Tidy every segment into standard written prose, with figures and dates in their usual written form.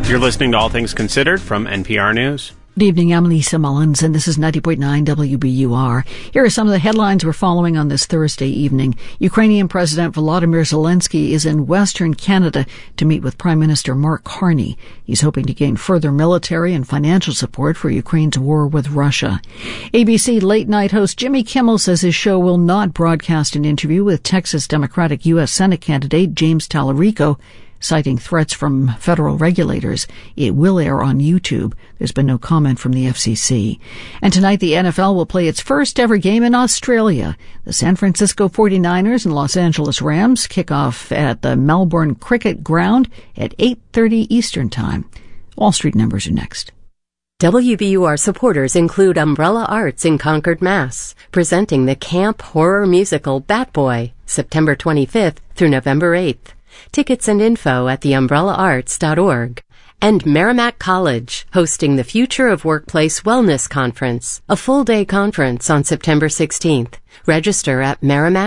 You're listening to All Things Considered from NPR News. Good evening, I'm Lisa Mullins, and this is 90.9 WBUR. Here are some of the headlines we're following on this Thursday evening. Ukrainian President Volodymyr Zelensky is in Western Canada to meet with Prime Minister Mark Carney. He's hoping to gain further military and financial support for Ukraine's war with Russia. ABC late-night host Jimmy Kimmel says his show will not broadcast an interview with Texas Democratic U.S. Senate candidate James Tallarico, citing threats from federal regulators. It will air on YouTube. There's been no comment from the FCC. And tonight the NFL will play its first ever game in Australia. The San Francisco 49ers and Los Angeles Rams kick off at the Melbourne Cricket Ground at 8:30 Eastern Time. Wall Street numbers are next. WBUR supporters include Umbrella Arts in Concord, Mass., presenting the camp horror musical Bat Boy, September 25th through November 8th. Tickets and info at theumbrellaarts.org. And Merrimack College, hosting the Future of Workplace Wellness Conference, a full-day conference on September 16th. Register at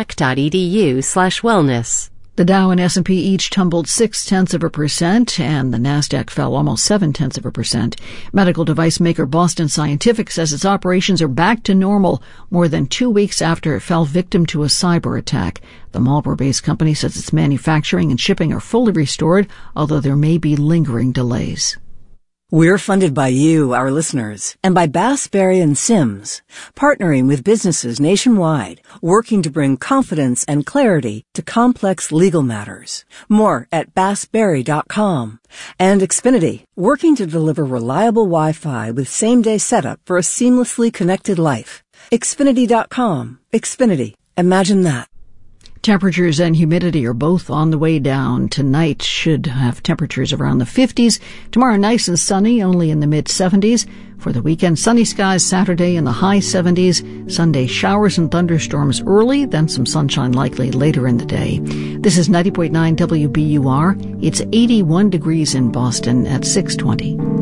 merrimack.edu/wellness. The Dow and S&P each tumbled 0.6%, and the Nasdaq fell almost 0.7%. Medical device maker Boston Scientific says its operations are back to normal more than 2 weeks after it fell victim to a cyber attack. The Marlboro-based company says its manufacturing and shipping are fully restored, although there may be lingering delays. We're funded by you, our listeners, and by Bass, Berry & Sims, partnering with businesses nationwide, working to bring confidence and clarity to complex legal matters. More at bassberry.com. And Xfinity, working to deliver reliable Wi-Fi with same-day setup for a seamlessly connected life. Xfinity.com. Xfinity. Imagine that. Temperatures and humidity are both on the way down. Tonight should have temperatures around the 50s. Tomorrow nice and sunny, only in the mid-70s. For the weekend, sunny skies Saturday in the high 70s. Sunday, showers and thunderstorms early, then some sunshine likely later in the day. This is 90.9 WBUR. It's 81 degrees in Boston at 6:20.